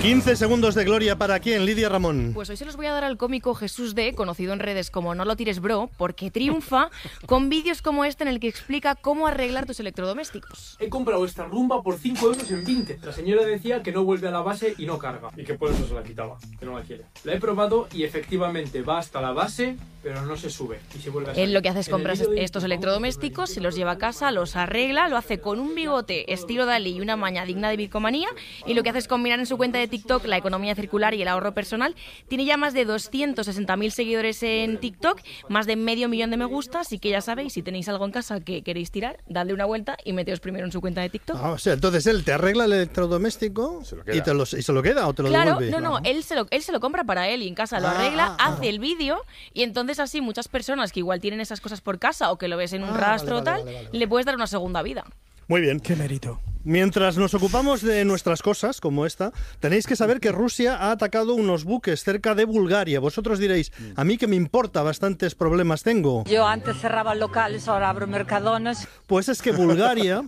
15 segundos de gloria para quién, Lidia Ramón. Pues hoy se los voy a dar al cómico Jesús D, conocido en redes como No lo tires bro, porque triunfa con vídeos como este en el que explica cómo arreglar tus electrodomésticos. He comprado esta rumba por 5 euros en Vinted. La señora decía que no vuelve a la base y no carga, y que por eso se la quitaba, que no la quiere. La he probado y efectivamente va hasta la base, pero no se sube y se vuelve a salir. Él lo que hace es comprar estos electrodomésticos, se los lleva a casa, los arregla, lo hace con un bigote estilo Dalí y una maña digna de Bitcomanía, y lo que hace es combinar en su cuenta de TikTok la economía circular y el ahorro personal. Tiene ya más de 260.000 seguidores en TikTok, más de 500.000 de me gusta, así que ya sabéis, si tenéis algo en casa que queréis tirar, dadle una vuelta y meteos primero en su cuenta de TikTok. O sea, entonces él te arregla el electrodoméstico y se lo queda o te lo devuelve. No, él se lo compra para él y en casa lo arregla, hace el vídeo y entonces así muchas personas que igual tienen esas cosas por casa o que lo ves en un rastro o tal, le puedes dar una segunda vida. Muy bien. Qué mérito. Mientras nos ocupamos de nuestras cosas, como esta, tenéis que saber que Rusia ha atacado unos buques cerca de Bulgaria. Vosotros diréis, a mí que me importa, bastantes problemas tengo. Yo antes cerraba locales, ahora abro mercadones. Pues es que Bulgaria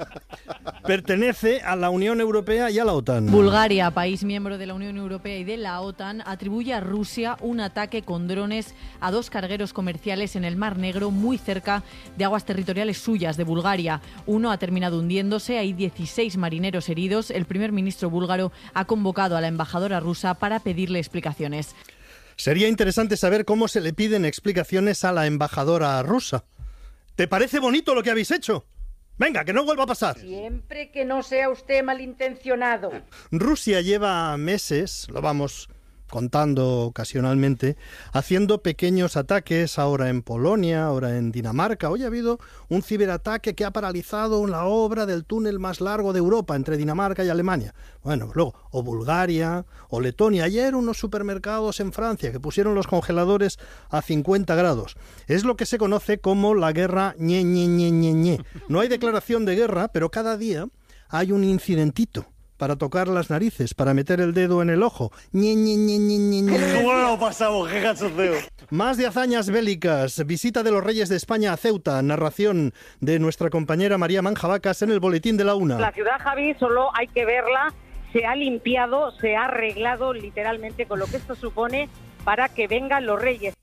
pertenece a la Unión Europea y a la OTAN. Bulgaria, país miembro de la Unión Europea y de la OTAN, atribuye a Rusia un ataque con drones a 2 cargueros comerciales en el Mar Negro, muy cerca de aguas territoriales suyas de Bulgaria. Uno ha terminado hundiéndose, hay 16 marineros heridos. El primer ministro búlgaro ha convocado a la embajadora rusa para pedirle explicaciones. Sería interesante saber cómo se le piden explicaciones a la embajadora rusa. ¿Te parece bonito lo que habéis hecho? Venga, que no vuelva a pasar. Siempre que no sea usted malintencionado. Rusia lleva meses, lo vamos contando ocasionalmente, haciendo pequeños ataques, ahora en Polonia, ahora en Dinamarca. Hoy ha habido un ciberataque que ha paralizado la obra del túnel más largo de Europa entre Dinamarca y Alemania. Bueno, luego, o Bulgaria, o Letonia. Ayer unos supermercados en Francia que pusieron los congeladores a 50 grados. Es lo que se conoce como la guerra ñe, ñe, ñe, ñe, ñe. No hay declaración de guerra, pero cada día hay un incidentito para tocar las narices, para meter el dedo en el ojo. Ñe, ñe, ñe, ñe, ñe, ñe. ¿Cómo lo pasamos? ¡Qué cachondeo! Más de hazañas bélicas, visita de los Reyes de España a Ceuta, narración de nuestra compañera María Manjabacas en el Boletín de la Una. La ciudad, Javi, solo hay que verla, se ha limpiado, se ha arreglado literalmente con lo que esto supone para que vengan los Reyes.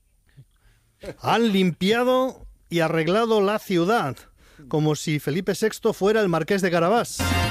Han limpiado y arreglado la ciudad, como si Felipe VI fuera el marqués de Carabás.